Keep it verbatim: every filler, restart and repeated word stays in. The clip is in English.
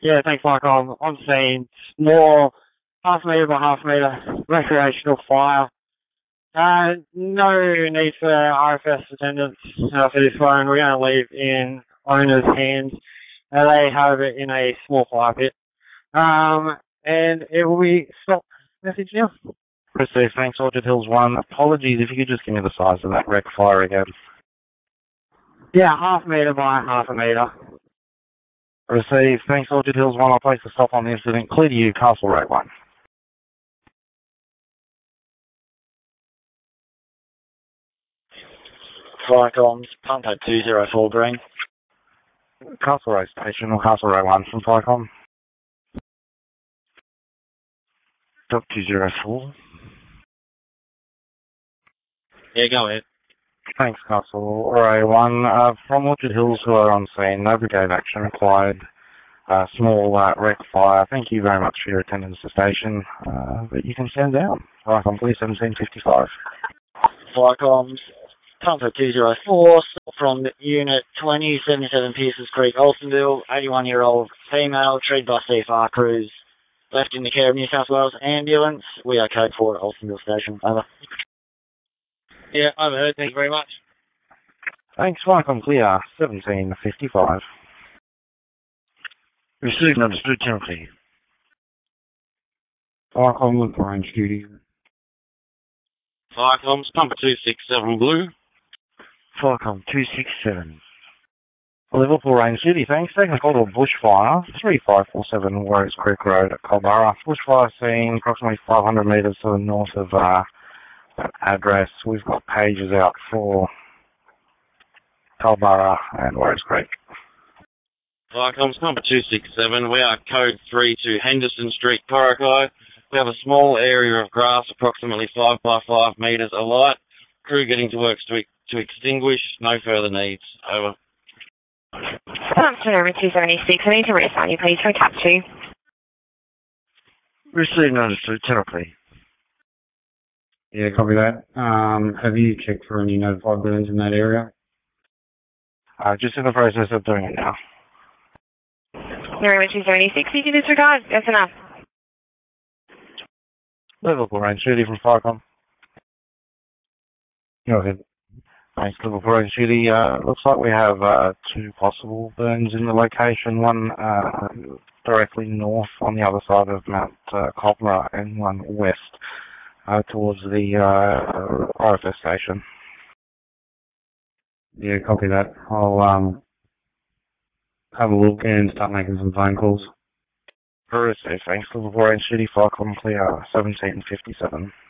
Yeah, thanks, Mike. I'm on scene. More half metre by half metre recreational fire. Uh, no need for R F S attendance uh, for this one. We're going to leave in owner's hands. Uh, they have it in a small fire pit. Um, and it will be stop message now. Received, thanks, Orchard Hills one. Apologies, if you could just give me the size of that wreck fire again. Yeah, half metre by half a metre. Received, thanks, Orchard Hills one. I'll place the stop on the incident. Clear to you, Castle Road one. Firecoms, pump at two zero four green. Castle Road Station or Castle Road one from Firecom. Stop two zero four. Yeah, go ahead. Thanks, Castle Road one. Uh, from Orchard Hills who are on scene, no brigade action required. Uh, small uh, wreck fire. Thank you very much for your attendance to station. Uh, but you can send down. Firecom, please, seventeen fifty-five. Firecoms, pump at two zero four, from Unit twenty, seventy-seven Pierces Creek, Olsenville, eighty-one-year-old female, treated by C F R crews, left in the care of New South Wales Ambulance. We are code four at Olsenville Station. Over. Yeah, overheard. Thank you very much. Thanks, Firecom, clear, seventeen fifty-five. Received, understood, Timothy. Firecom, look for range duty. Firecoms, pump at two six seven blue. Firecom, two six seven. Liverpool Range Duty, thanks. Taking a call to a bushfire, three five four seven Warriors Creek Road at Culburra. Bushfire scene approximately five hundred metres to the north of uh, that address. We've got pages out for Culburra and Warriors Creek. Firecoms, pump at two six seven. We are code three to Henderson Street, Corokai. We have a small area of grass, approximately five by five metres alight. Crew getting to work to, to extinguish. No further needs. Over. Pump to number two seventy-six. I need to reassign you, please, for a cap two. Received, understood, Timothy. Yeah, copy that. Um, have you checked for any notified burns in that area? Uh, just in the process of doing it now. Number two seventy-six, you can disregard. That's enough. Liverpool Range Duty from Firecom. Go ahead. Thanks, Liverpool Range Duty. Uh, looks like we have uh, two possible burns in the location. One uh, directly north on the other side of Mount uh, Culburra and one west uh, towards the uh, R F S station. Yeah, copy that. I'll um, have a look and start making some phone calls. Received. Thanks, Liverpool Range Duty. Firecom clear, seventeen fifty-seven.